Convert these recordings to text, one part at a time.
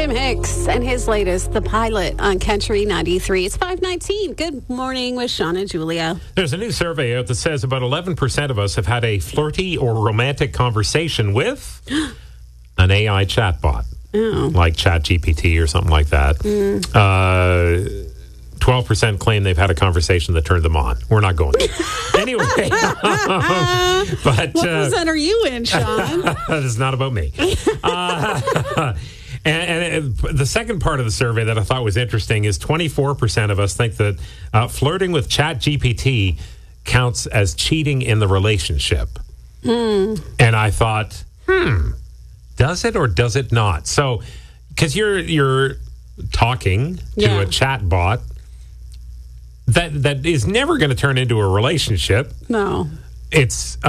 Jim Hicks and his latest, The Pilot, on Country 93. It's 5:19. Good morning with Sean and Julia. There's a new survey out that says about 11% of us have had a flirty or romantic conversation with an AI chatbot, like ChatGPT or something like that. 12% claim they've had a conversation that turned them on. We're not going there. Anyway. But, what percent are you in, Sean? That is not about me. And the second part of the survey that I thought was interesting is 24% of us think that flirting with ChatGPT counts as cheating in the relationship. And I thought, does it or does it not? So, because you're talking to a chatbot that is never going to turn into a relationship. No. It's,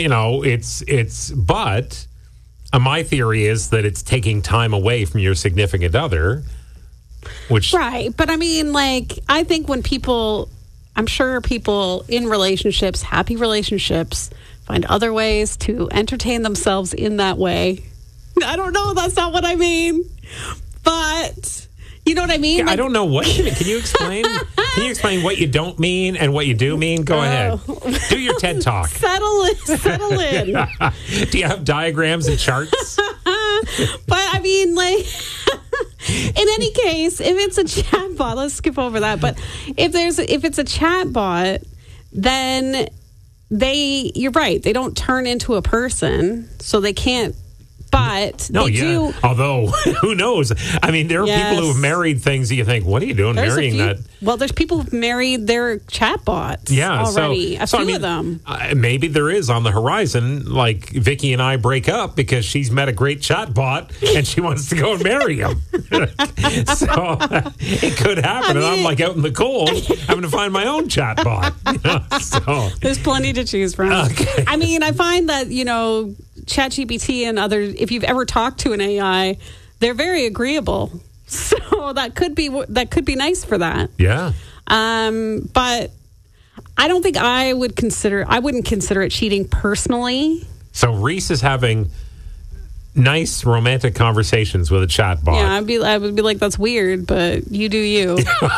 but my theory is that it's taking time away from your significant other, which... Right. But I mean, like, I think when I'm sure people in relationships, happy relationships, find other ways to entertain themselves in that way. I don't know. That's not what I mean. But... You know what I mean? Yeah, I don't know what you mean. Can you explain? Can you explain what you don't mean and what you do mean? Go ahead. Do your TED Talk. Settle in. Do you have diagrams and charts? But I mean, like, in any case, if it's a chatbot, let's skip over that. But if it's a chatbot, then you're right. They don't turn into a person, so they can't. But do. Although, who knows? I mean, there are people who have married things that you think, what are you doing marrying that? Well, there's people who've married their chatbots already. A few of them. Maybe there is on the horizon, like Vicky and I break up because she's met a great chatbot and she wants to go and marry him. So it could happen. And I'm like out in the cold having to find my own chatbot. So there's plenty to choose from. Okay. I mean, I find that, ChatGPT and other, if you've ever talked to an AI, they're very agreeable. So that could be nice for that. Yeah. But I don't think I wouldn't consider it cheating personally. So Reese is having nice romantic conversations with a chatbot. Yeah, I would be like, that's weird, but you do you.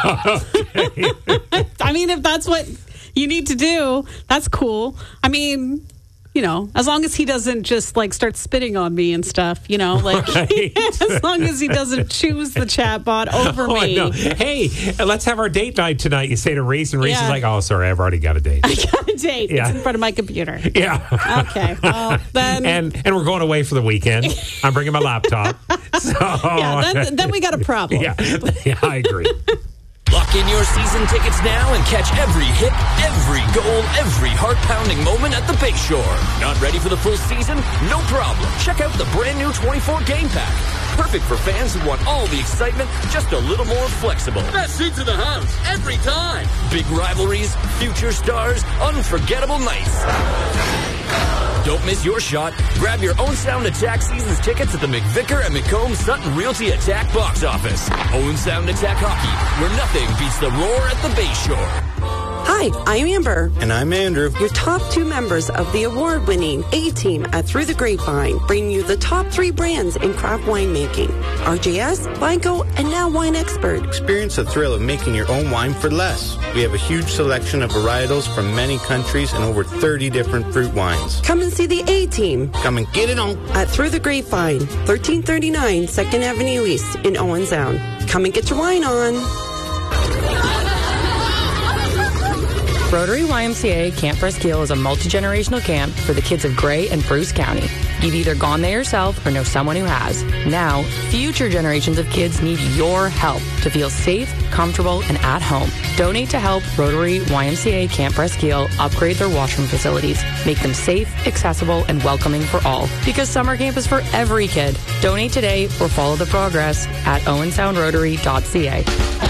I mean, if that's what you need to do, that's cool. I mean, as long as he doesn't just like start spitting on me and stuff, right. As long as he doesn't choose the chatbot over me. No. Hey, let's have our date night tonight. You say to Reese, and Reese is like, oh, sorry, I've already got a date. I got a date. Yeah. It's in front of my computer. Yeah. Okay. Well, then. And we're going away for the weekend. I'm bringing my laptop. So. Yeah, then we got a problem. Yeah, I agree. Lock in your season tickets now and catch every hit, every goal, every heart-pounding moment at the Bayshore. Not ready for the full season? No problem. Check out the brand new 24 Game Pack. Perfect for fans who want all the excitement, just a little more flexible. Best seats in the house, every time. Big rivalries, future stars, unforgettable nights. Don't miss your shot. Grab your Owen Sound Attack Seasons tickets at the McVicker and McComb Sutton Realty Attack box office. Owen Sound Attack Hockey, where nothing beats the roar at the Bayshore. Hi, I'm Amber. And I'm Andrew. Your top two members of the award-winning A-Team at Through the Grapevine, bringing you the top 3 brands in craft winemaking. RJS, Vineco, and now Wine Expert. Experience the thrill of making your own wine for less. We have a huge selection of varietals from many countries and over 30 different fruit wines. Come and see the A-Team. Come and get it on. At Through the Grapevine, 1339 2nd Avenue East in Owen Sound. Come and get your wine on. Rotary YMCA Camp Presqu'île is a multi-generational camp for the kids of Gray and Bruce County. You've either gone there yourself or know someone who has. Now, future generations of kids need your help to feel safe, comfortable, and at home. Donate to help Rotary YMCA Camp Presqu'île upgrade their washroom facilities, make them safe, accessible, and welcoming for all. Because summer camp is for every kid. Donate today or follow the progress at owensoundrotary.ca.